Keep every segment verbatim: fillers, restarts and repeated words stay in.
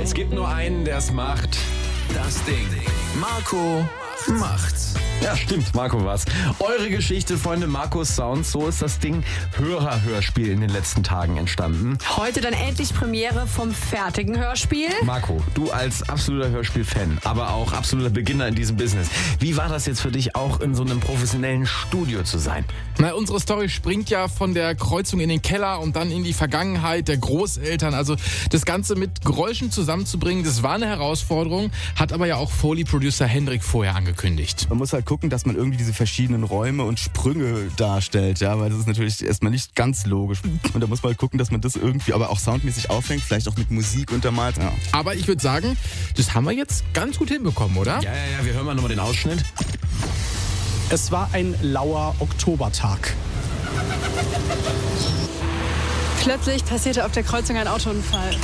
Es gibt nur einen, der es macht. Das Ding. Marco macht's. Ja, stimmt, Marco war's. Eure Geschichte, Freunde, Marcos Sound. So ist das Ding Hörerhörspiel in den letzten Tagen entstanden. Heute dann endlich Premiere vom fertigen Hörspiel. Marco, du als absoluter Hörspiel-Fan, aber auch absoluter Beginner in diesem Business. Wie war das jetzt für dich, auch in so einem professionellen Studio zu sein? Na, unsere Story springt ja von der Kreuzung in den Keller und dann in die Vergangenheit der Großeltern. Also das Ganze mit Geräuschen zusammenzubringen, das war eine Herausforderung, hat aber ja auch Foley-Producer Hendrik vorher angekündigt. Man muss halt gucken, dass man irgendwie diese verschiedenen Räume und Sprünge darstellt, ja, weil das ist natürlich erstmal nicht ganz logisch. Und da muss man halt gucken, dass man das irgendwie aber auch soundmäßig aufhängt, vielleicht auch mit Musik untermalt. Ja. Aber ich würde sagen, das haben wir jetzt ganz gut hinbekommen, oder? Ja, ja, ja, wir hören mal nochmal den Ausschnitt. Es war ein lauer Oktobertag. Plötzlich passierte auf der Kreuzung ein Autounfall.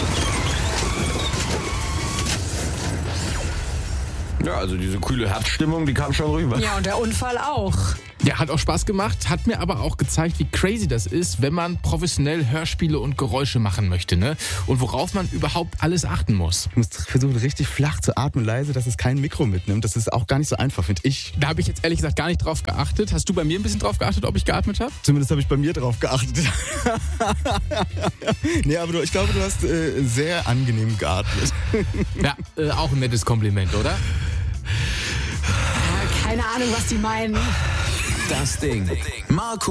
Ja, also diese kühle Herbststimmung, die kam schon rüber. Ja, und der Unfall auch. Ja, hat auch Spaß gemacht, hat mir aber auch gezeigt, wie crazy das ist, wenn man professionell Hörspiele und Geräusche machen möchte, ne? Und worauf man überhaupt alles achten muss. Du musst versuchen, richtig flach zu atmen, leise, dass es kein Mikro mitnimmt. Das ist auch gar nicht so einfach, finde ich. Da habe ich jetzt ehrlich gesagt gar nicht drauf geachtet. Hast du bei mir ein bisschen drauf geachtet, ob ich geatmet habe? Zumindest habe ich bei mir drauf geachtet. Nee, aber du, ich glaube, du hast äh, sehr angenehm geatmet. Ja, äh, auch ein nettes Kompliment, oder? Ja, keine Ahnung, was die meinen. Das Ding. Marco